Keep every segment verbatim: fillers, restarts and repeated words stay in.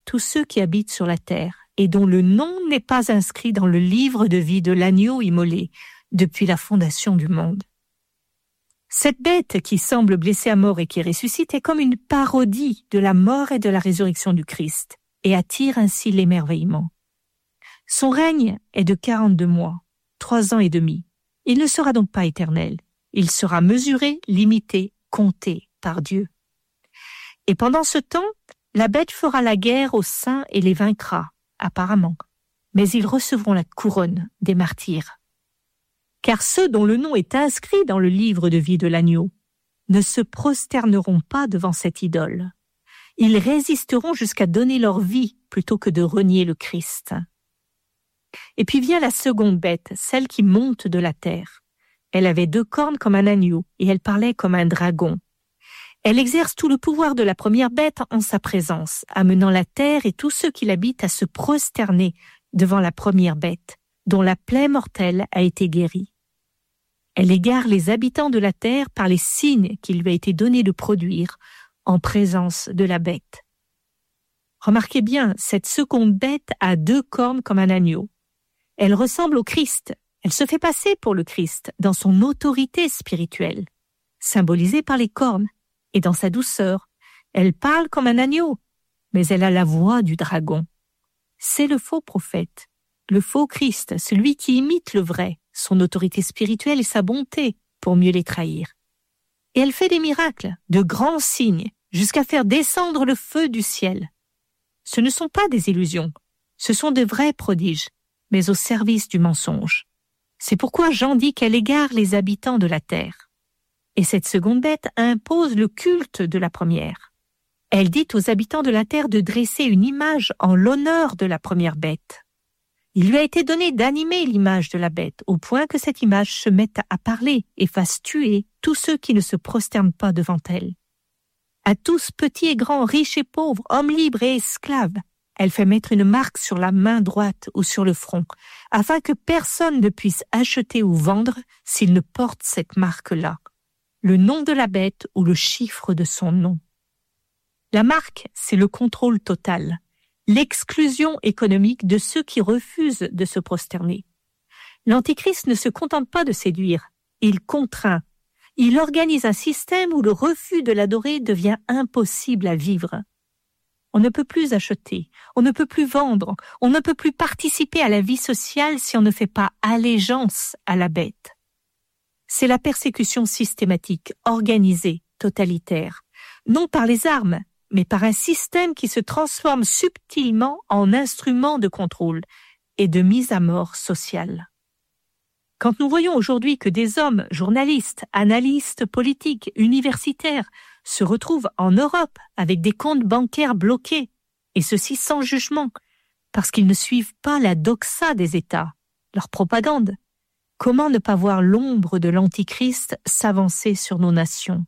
tous ceux qui habitent sur la terre et dont le nom n'est pas inscrit dans le livre de vie de l'agneau immolé depuis la fondation du monde. Cette bête qui semble blessée à mort et qui ressuscite est comme une parodie de la mort et de la résurrection du Christ et attire ainsi l'émerveillement. Son règne est de quarante-deux mois, trois ans et demi. Il ne sera donc pas éternel. Il sera mesuré, limité, compté par Dieu. Et pendant ce temps, la bête fera la guerre aux saints et les vaincra, apparemment. Mais ils recevront la couronne des martyrs. Car ceux dont le nom est inscrit dans le livre de vie de l'agneau ne se prosterneront pas devant cette idole. Ils résisteront jusqu'à donner leur vie plutôt que de renier le Christ. Et puis vient la seconde bête, celle qui monte de la terre. Elle avait deux cornes comme un agneau et elle parlait comme un dragon. Elle exerce tout le pouvoir de la première bête en sa présence, amenant la terre et tous ceux qui l'habitent à se prosterner devant la première bête, dont la plaie mortelle a été guérie. Elle égare les habitants de la terre par les signes qu'il lui a été donné de produire en présence de la bête. Remarquez bien, cette seconde bête a deux cornes comme un agneau. Elle ressemble au Christ. Elle se fait passer pour le Christ dans son autorité spirituelle, symbolisée par les cornes, et dans sa douceur. Elle parle comme un agneau, mais elle a la voix du dragon. C'est le faux prophète, le faux Christ, celui qui imite le vrai, son autorité spirituelle et sa bonté pour mieux les trahir. Et elle fait des miracles, de grands signes, jusqu'à faire descendre le feu du ciel. Ce ne sont pas des illusions, ce sont de vrais prodiges, mais au service du mensonge. C'est pourquoi Jean dit qu'elle égare les habitants de la terre. Et cette seconde bête impose le culte de la première. Elle dit aux habitants de la terre de dresser une image en l'honneur de la première bête. Il lui a été donné d'animer l'image de la bête, au point que cette image se mette à parler et fasse tuer tous ceux qui ne se prosternent pas devant elle. À tous, petits et grands, riches et pauvres, hommes libres et esclaves, elle fait mettre une marque sur la main droite ou sur le front, afin que personne ne puisse acheter ou vendre s'il ne porte cette marque-là, le nom de la bête ou le chiffre de son nom. La marque, c'est le contrôle total, l'exclusion économique de ceux qui refusent de se prosterner. L'Antichrist ne se contente pas de séduire, il contraint. Il organise un système où le refus de l'adorer devient impossible à vivre. On ne peut plus acheter, on ne peut plus vendre, on ne peut plus participer à la vie sociale si on ne fait pas allégeance à la bête. C'est la persécution systématique, organisée, totalitaire, non par les armes, mais par un système qui se transforme subtilement en instrument de contrôle et de mise à mort sociale. Quand nous voyons aujourd'hui que des hommes, journalistes, analystes politiques, universitaires, se retrouvent en Europe avec des comptes bancaires bloqués, et ceci sans jugement, parce qu'ils ne suivent pas la doxa des États, leur propagande, comment ne pas voir l'ombre de l'Antichrist s'avancer sur nos nations?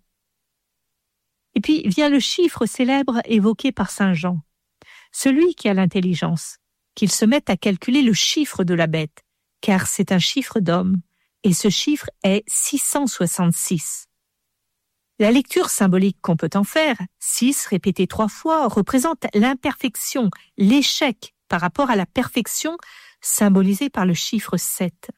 Et puis vient le chiffre célèbre évoqué par saint Jean. Celui qui a l'intelligence, qu'il se mette à calculer le chiffre de la bête, car c'est un chiffre d'homme, et ce chiffre est six cent soixante-six. La lecture symbolique qu'on peut en faire, six répété trois fois, représente l'imperfection, l'échec par rapport à la perfection symbolisée par le chiffre sept.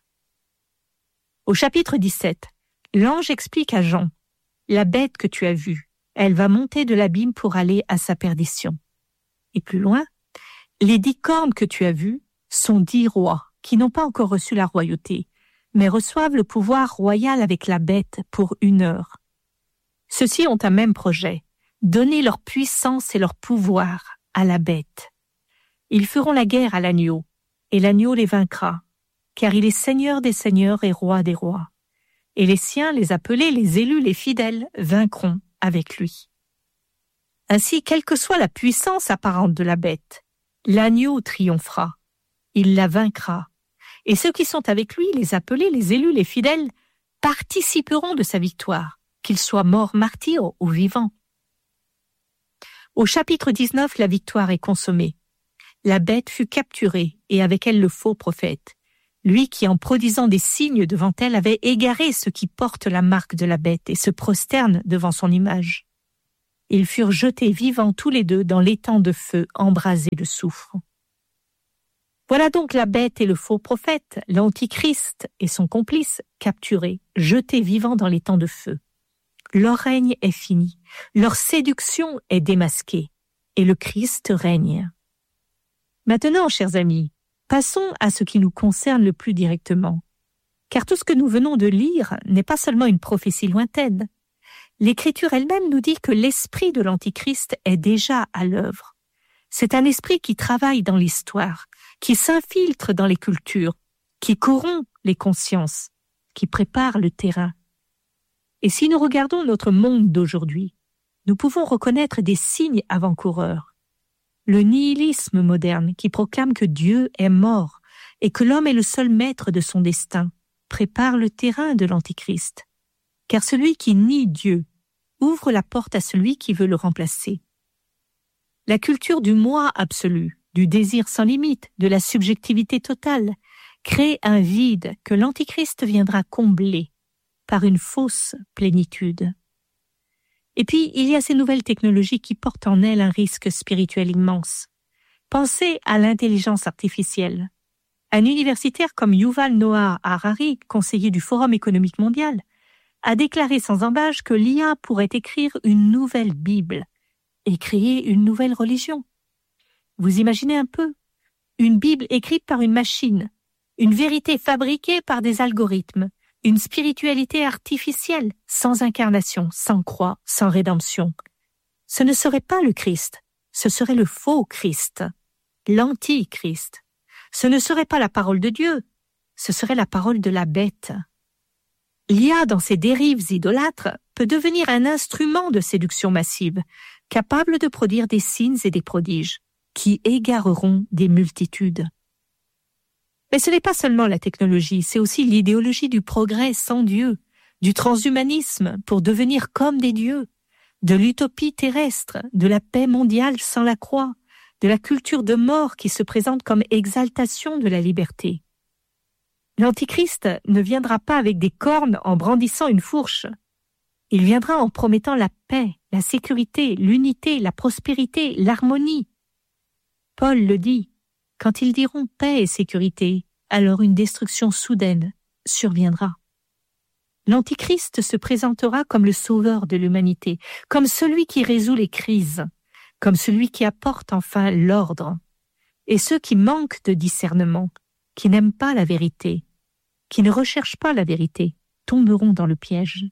Au chapitre dix-sept, l'ange explique à Jean, « La bête que tu as vue, elle va monter de l'abîme pour aller à sa perdition. » Et plus loin, « Les dix cornes que tu as vues sont dix rois qui n'ont pas encore reçu la royauté, mais reçoivent le pouvoir royal avec la bête pour une heure. Ceux-ci ont un même projet, donner leur puissance et leur pouvoir à la bête. Ils feront la guerre à l'agneau, et l'agneau les vaincra, car il est Seigneur des seigneurs et Roi des rois. Et les siens, les appelés, les élus, les fidèles, vaincront avec lui. Ainsi, quelle que soit la puissance apparente de la bête, l'agneau triomphera, il la vaincra. Et ceux qui sont avec lui, les appelés, les élus, les fidèles, participeront de sa victoire, qu'ils soient morts martyrs ou vivants. Au chapitre dix-neuf, la victoire est consommée. La bête fut capturée, et avec elle le faux prophète, lui qui, en produisant des signes devant elle, avait égaré ceux qui portent la marque de la bête et se prosternent devant son image. Ils furent jetés vivants tous les deux dans l'étang de feu embrasé de soufre. Voilà donc la bête et le faux prophète, l'antichrist et son complice, capturés, jetés vivants dans l'étang de feu. Leur règne est fini, leur séduction est démasquée, et le Christ règne. Maintenant, chers amis, passons à ce qui nous concerne le plus directement. Car tout ce que nous venons de lire n'est pas seulement une prophétie lointaine. L'Écriture elle-même nous dit que l'esprit de l'Antichrist est déjà à l'œuvre. C'est un esprit qui travaille dans l'histoire, qui s'infiltre dans les cultures, qui corrompt les consciences, qui prépare le terrain. Et si nous regardons notre monde d'aujourd'hui, nous pouvons reconnaître des signes avant-coureurs. Le nihilisme moderne qui proclame que Dieu est mort et que l'homme est le seul maître de son destin prépare le terrain de l'Antichrist. Car celui qui nie Dieu ouvre la porte à celui qui veut le remplacer. La culture du moi absolu, du désir sans limite, de la subjectivité totale, crée un vide que l'Antichrist viendra combler par une fausse plénitude. Et puis, il y a ces nouvelles technologies qui portent en elles un risque spirituel immense. Pensez à l'intelligence artificielle. Un universitaire comme Yuval Noah Harari, conseiller du Forum économique mondial, a déclaré sans embâche que l'I A pourrait écrire une nouvelle Bible et créer une nouvelle religion. Vous imaginez un peu? Une Bible écrite par une machine, une vérité fabriquée par des algorithmes, une spiritualité artificielle, sans incarnation, sans croix, sans rédemption. Ce ne serait pas le Christ, ce serait le faux Christ, l'antichrist. Ce ne serait pas la parole de Dieu, ce serait la parole de la bête. L'I A, dans ses dérives idolâtres, peut devenir un instrument de séduction massive, capable de produire des signes et des prodiges, qui égareront des multitudes. Mais ce n'est pas seulement la technologie, c'est aussi l'idéologie du progrès sans Dieu, du transhumanisme pour devenir comme des dieux, de l'utopie terrestre, de la paix mondiale sans la croix, de la culture de mort qui se présente comme exaltation de la liberté. L'Antichrist ne viendra pas avec des cornes en brandissant une fourche. Il viendra en promettant la paix, la sécurité, l'unité, la prospérité, l'harmonie. Paul le dit, quand ils diront paix et sécurité, alors une destruction soudaine surviendra. L'Antichrist se présentera comme le sauveur de l'humanité, comme celui qui résout les crises, comme celui qui apporte enfin l'ordre. Et ceux qui manquent de discernement, qui n'aiment pas la vérité, qui ne recherchent pas la vérité, tomberont dans le piège.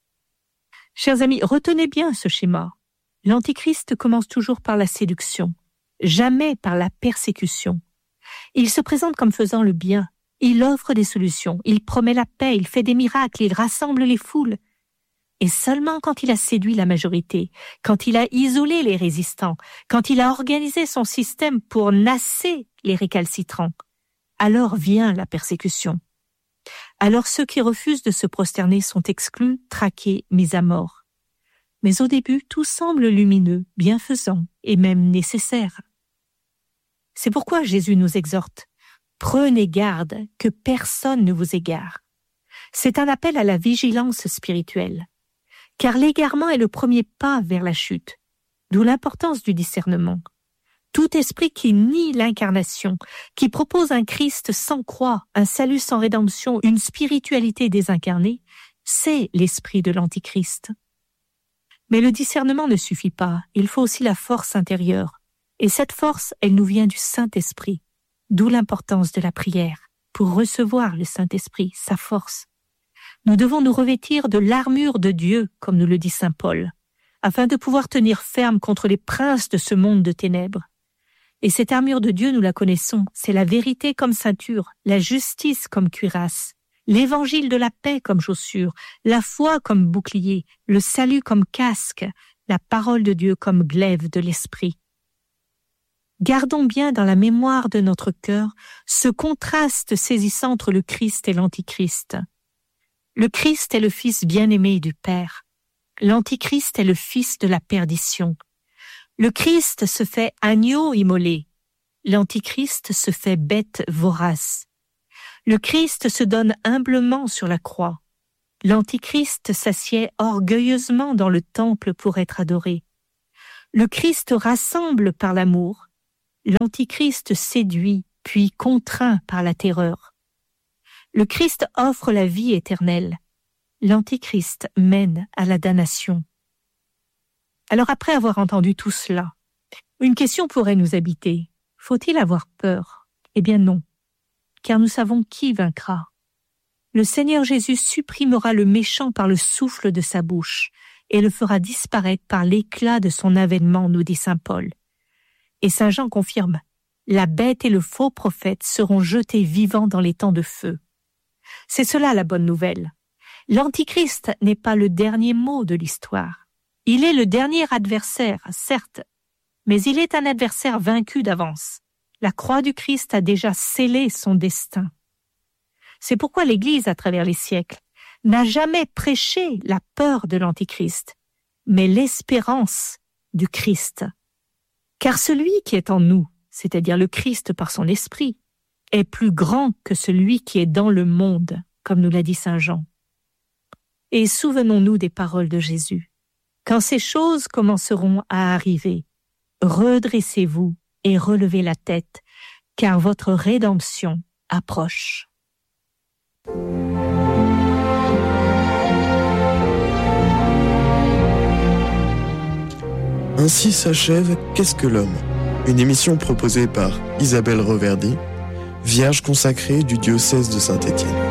Chers amis, retenez bien ce schéma. L'Antichrist commence toujours par la séduction, jamais par la persécution. Il se présente comme faisant le bien, il offre des solutions, il promet la paix, il fait des miracles, il rassemble les foules. Et seulement quand il a séduit la majorité, quand il a isolé les résistants, quand il a organisé son système pour nasser les récalcitrants, alors vient la persécution. Alors ceux qui refusent de se prosterner sont exclus, traqués, mis à mort. Mais au début, tout semble lumineux, bienfaisant et même nécessaire. C'est pourquoi Jésus nous exhorte « Prenez garde que personne ne vous égare ». C'est un appel à la vigilance spirituelle. Car l'égarement est le premier pas vers la chute, d'où l'importance du discernement. Tout esprit qui nie l'incarnation, qui propose un Christ sans croix, un salut sans rédemption, une spiritualité désincarnée, c'est l'esprit de l'Antichrist. Mais le discernement ne suffit pas, il faut aussi la force intérieure. Et cette force, elle nous vient du Saint-Esprit, d'où l'importance de la prière, pour recevoir le Saint-Esprit, sa force. Nous devons nous revêtir de l'armure de Dieu, comme nous le dit saint Paul, afin de pouvoir tenir ferme contre les princes de ce monde de ténèbres. Et cette armure de Dieu, nous la connaissons, c'est la vérité comme ceinture, la justice comme cuirasse, l'évangile de la paix comme chaussure, la foi comme bouclier, le salut comme casque, la parole de Dieu comme glaive de l'esprit. Gardons bien dans la mémoire de notre cœur ce contraste saisissant entre le Christ et l'Antichrist. Le Christ est le Fils bien-aimé du Père. L'Antichrist est le fils de la perdition. Le Christ se fait agneau immolé. L'Antichrist se fait bête vorace. Le Christ se donne humblement sur la croix. L'Antichrist s'assied orgueilleusement dans le temple pour être adoré. Le Christ rassemble par l'amour. L'Antichrist séduit, puis contraint par la terreur. Le Christ offre la vie éternelle. L'Antichrist mène à la damnation. Alors après avoir entendu tout cela, une question pourrait nous habiter. Faut-il avoir peur? Eh bien non, car nous savons qui vaincra. Le Seigneur Jésus supprimera le méchant par le souffle de sa bouche et le fera disparaître par l'éclat de son avènement, nous dit saint Paul. Et saint Jean confirme, la bête et le faux prophète seront jetés vivants dans les temps de feu. C'est cela la bonne nouvelle. L'Antichrist n'est pas le dernier mot de l'histoire. Il est le dernier adversaire, certes, mais il est un adversaire vaincu d'avance. La croix du Christ a déjà scellé son destin. C'est pourquoi l'Église, à travers les siècles, n'a jamais prêché la peur de l'Antichrist, mais l'espérance du Christ. Car celui qui est en nous, c'est-à-dire le Christ par son esprit, est plus grand que celui qui est dans le monde, comme nous l'a dit saint Jean. Et souvenons-nous des paroles de Jésus. Quand ces choses commenceront à arriver, redressez-vous et relevez la tête, car votre rédemption approche. Ainsi s'achève Qu'est-ce que l'homme ? Une émission proposée par Isabelle Reverdy, vierge consacrée du diocèse de Saint-Étienne.